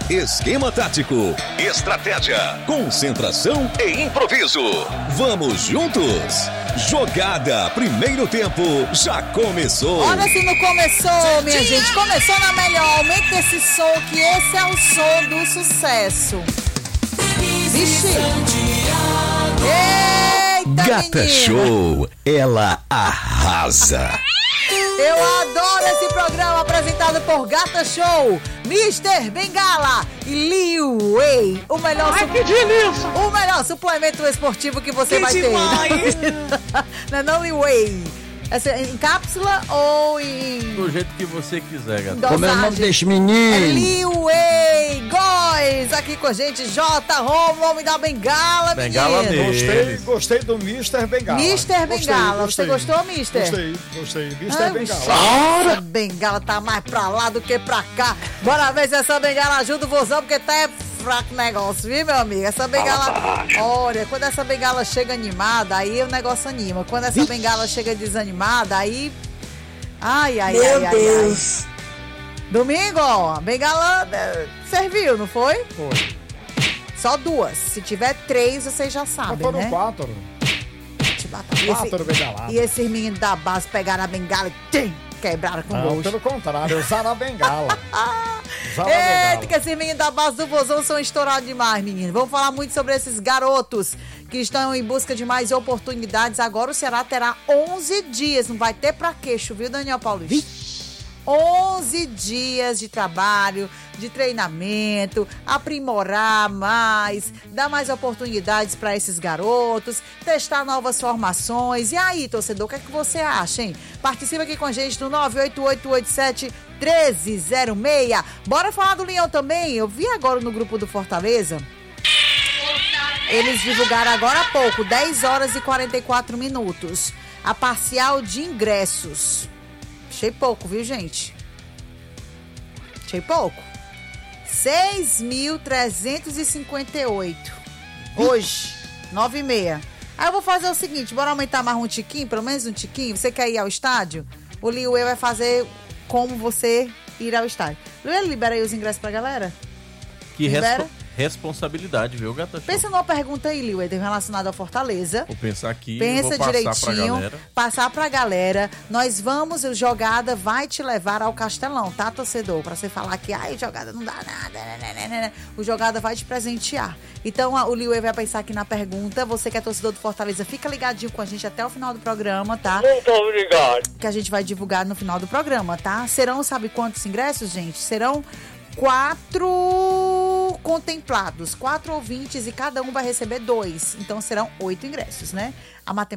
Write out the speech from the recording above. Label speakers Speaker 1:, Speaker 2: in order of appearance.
Speaker 1: Esquema tático, estratégia, concentração e improviso. Vamos juntos? Jogada Primeiro Tempo já começou.
Speaker 2: Olha se não começou, minha gente. Começou na melhor. Aumenta esse som, que esse é o som do sucesso. Vixe. Eita,
Speaker 1: Gata
Speaker 2: menina.
Speaker 1: Show, ela arrasa.
Speaker 2: Eu adoro esse programa apresentado por Gata Show, Mr. Bengala e Lil Wei. O melhor suplemento esportivo que você vai ter. Não é não, Lil Wei? Em cápsula ou em...
Speaker 3: Do jeito que você quiser, gata.
Speaker 2: dosagem?
Speaker 4: Como é o nome desse menino?
Speaker 2: Lil Wei, Góis, aqui com a gente, J. Romo, homem da Bengala,
Speaker 3: Bengala
Speaker 2: menino.
Speaker 3: mesmo.
Speaker 5: Gostei do Mr. Bengala.
Speaker 2: Mr. Bengala, você gostou, Mister?
Speaker 5: Gostei. Mr.
Speaker 2: Ai,
Speaker 5: Bengala.
Speaker 2: Essa bengala tá mais pra lá do que pra cá. Bora ver se essa bengala ajuda o vozão, porque tá fraco o negócio, viu, meu amigo? Essa bengala, olha, quando essa bengala chega animada, aí o negócio anima. Quando essa bengala chega desanimada, aí... Ai. Domingo, ó, a bengala serviu, não foi?
Speaker 5: Foi.
Speaker 2: Só 2. Se tiver 3, vocês já sabem,
Speaker 5: Foram
Speaker 2: né?
Speaker 5: 4. Quatro bengaladas.
Speaker 2: E esses meninos da base pegaram a bengala e quebraram com
Speaker 5: Não,
Speaker 2: gosto.
Speaker 5: pelo contrário, usaram a bengala.
Speaker 2: Eita, que esses meninos da base do Vozão são estourados demais, menino. Vamos falar muito sobre esses garotos que estão em busca de mais oportunidades. Agora o Ceará terá 11 dias. Não vai ter pra queixo, viu, Daniel Paulista? 11 dias de trabalho, de treinamento, aprimorar mais, dar mais oportunidades para esses garotos, testar novas formações. E aí, torcedor, o que é que você acha, hein? Participa aqui com a gente no 98887-1306. Bora falar do Leão também. Eu vi agora no grupo do Fortaleza. Eles divulgaram agora há pouco, 10 horas e 44 minutos, a parcial de ingressos. Achei pouco, viu, gente? Achei pouco. 6.358. Hoje, 9h30. Aí eu vou fazer o seguinte, bora aumentar mais um tiquinho, pelo menos um tiquinho. Você quer ir ao estádio? O Liu vai fazer como você ir ao estádio. Liu, libera aí os ingressos pra galera?
Speaker 3: Que
Speaker 2: Libera?
Speaker 3: responsabilidade, viu, Gata Show?
Speaker 2: Pensa numa pergunta aí, Liu, relacionada ao Fortaleza.
Speaker 3: Vou pensar aqui,
Speaker 2: Pensa
Speaker 3: vou passar
Speaker 2: direitinho,
Speaker 3: pra galera.
Speaker 2: passar pra galera. Nós vamos, o Jogada vai te levar ao Castelão, tá, torcedor? Pra você falar que, ai, Jogada não dá nada, né. O Jogada vai te presentear. Então, o Liu vai pensar aqui na pergunta. Você que é torcedor do Fortaleza, fica ligadinho com a gente até o final do programa, tá?
Speaker 6: Muito obrigado.
Speaker 2: Que a gente vai divulgar no final do programa, tá? Serão, sabe quantos ingressos, gente? Serão 4 contemplados, 4 ouvintes e cada um vai receber 2. Então serão 8 ingressos, né? A matemática